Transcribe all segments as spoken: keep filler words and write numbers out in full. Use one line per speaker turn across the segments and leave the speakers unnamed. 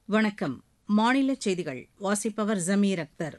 வணக்கம். மாநில செய்திகள் வாசிப்பவர் ஜமீர் அக்தர்.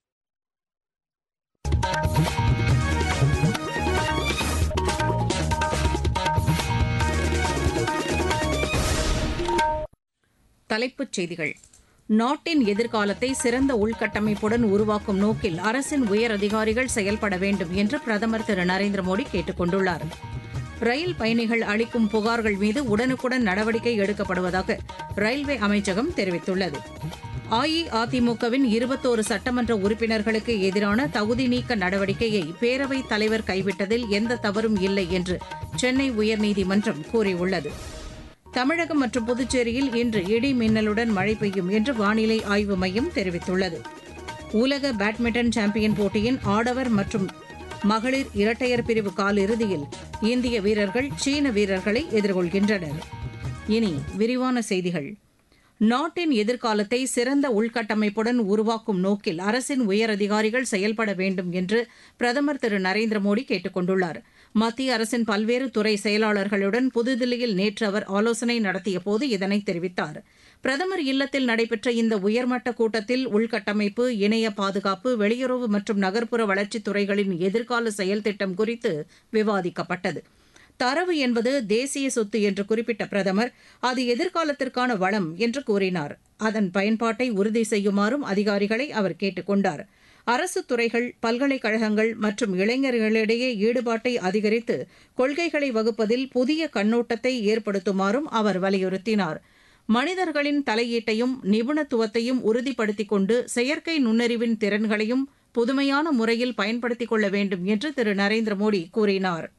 தலைப்புச் செய்திகள். நாட்டின் எதிர்காலத்தை சிறந்த உள்கட்டமைப்புடன் உருவாக்கும் நோக்கில் அரசின் உயர் அதிகாரிகள் செயல்பட வேண்டும் என்று பிரதமர் திரு நரேந்திர மோடி கேட்டுக் கொண்டுள்ளார். ரயில் பயணிகள் அளிக்கும் புகார்கள் மீது உடனுக்குடன் நடவடிக்கை எடுக்கப்படுவதாக ரயில்வே அமைச்சகம் தெரிவித்துள்ளது. அஇஅதிமுகவின் இருபத்தோரு சட்டமன்ற உறுப்பினர்களுக்கு எதிரான தகுதி நீக்க நடவடிக்கையை பேரவைத் தலைவர் கைவிட்டதில் எந்த தவறும் இல்லை என்று சென்னை உயர்நீதிமன்றம் கூறியுள்ளது. தமிழகம் மற்றும் புதுச்சேரியில் இன்று இடி மின்னலுடன் மழை பெய்யும் என்று வானிலை ஆய்வு மையம் தெரிவித்துள்ளது. உலக பேட்மிண்டன் சாம்பியன் போட்டியின் ஆடவர் மற்றும் மகளிர் இரட்டையர் பிரிவு காலிறுதியில் இந்திய வீரர்கள் சீன வீரர்களை எதிர்கொள்கின்றனர். இனி விரிவான செய்திகள். நாட்டின் எதிர்காலத்தை சிறந்த உள்கட்டமைப்புடன் உருவாக்கும் நோக்கில் அரசின் உயரதிகாரிகள் செயல்பட வேண்டும் என்று பிரதமர் திரு நரேந்திர மோடி கேட்டுக் கொண்டுள்ளார். மத்திய அரசின் பல்வேறு துறை செயலாளர்களுடன் புதுதில்லியில் நேற்று அவர் ஆலோசனை நடத்தியபோது இதனை தெரிவித்தார். பிரதமர் இல்லத்தில் நடைபெற்ற இந்த உயர்மட்ட கூட்டத்தில் உள்கட்டமைப்பு, இணைய பாதுகாப்பு, வெளியுறவு மற்றும் நகர்ப்புற வளர்ச்சித் துறைகளின் எதிர்கால செயல் திட்டம் குறித்து விவாதிக்கப்பட்டது. தரவு என்பது தேசிய சொத்து என்று குறிப்பிட்ட பிரதமர் அது எதிர்காலத்திற்கான வளம் என்று கூறினார். அதன் பயன்பாட்டை உறுதி செய்யுமாறும் அதிகாரிகளை அவர் கேட்டுக் கொண்டார். அரசு துறைகள், பல்கலைக்கழகங்கள் மற்றும் இளைஞர்களிடையே ஈடுபாட்டை அதிகரித்து கொள்கைகளை வகுப்பதில் புதிய கண்ணோட்டத்தை ஏற்படுத்துமாறும் அவர் வலியுறுத்தினார். மனிதர்களின் தலையீட்டையும் நிபுணத்துவத்தையும் உறுதிப்படுத்திக் கொண்டு செயற்கை நுண்ணறிவின் திறன்களையும் புதுமையான முறையில் பயன்படுத்திக் கொள்ள வேண்டும் என்று திரு நரேந்திர மோடி கூறினார்.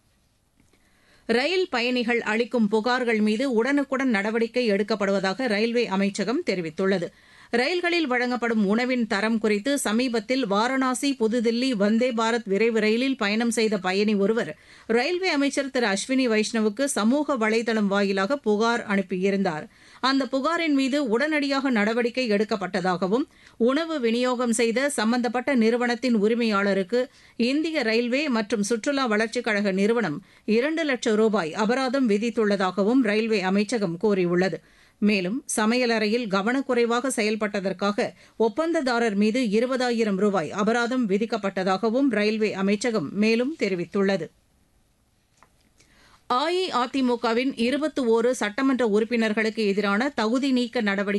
ரயில் பயணிகள் அளிக்கும் புகார்கள் மீது உடனுக்குடன் நடவடிக்கை எடுக்கப்படுவதாக ரயில்வே அமைச்சகம் தெரிவித்துள்ளது. ரயில்களில் வழங்கப்படும் உணவின் தரம் குறித்து சமீபத்தில் வாரணாசி புதுதில்லி வந்தே பாரத் விரைவு ரயிலில் பயணம் செய்த பயணி ஒருவர் ரயில்வே அமைச்சர் திரு அஸ்வினி வைஷ்ணவுக்கு சமூக வலைதளம் வாயிலாக புகார் அனுப்பியிருந்தார். அந்த புகாரின் மீது உடனடியாக நடவடிக்கை எடுக்கப்பட்டதாகவும் உணவு விநியோகம் செய்த சம்பந்தப்பட்ட நிறுவனத்தின் உரிமையாளருக்கு இந்திய ரயில்வே மற்றும் சுற்றுலா வளர்ச்சிக் கழக நிறுவனம் இரண்டு லட்சம் ரூபாய் அபராதம் விதித்துள்ளதாகவும் ரயில்வே அமைச்சகம் கூறியுள்ளது. மேலும் சமையலறையில் கவனக்குறைவாக செயல்பட்டதற்காக ஒப்பந்ததாரர் மீது இருபதாயிரம் ரூபாய் அபராதம் விதிக்கப்பட்டதாகவும் ரயில்வே அமைச்சகம் மேலும் தெரிவித்துள்ளது. அஇஅதிமுகவின் இருபத்தி ஓரு சட்டமன்ற உறுப்பினர்களுக்கு எதிரான தகுதி நீக்க நடவடிக்கை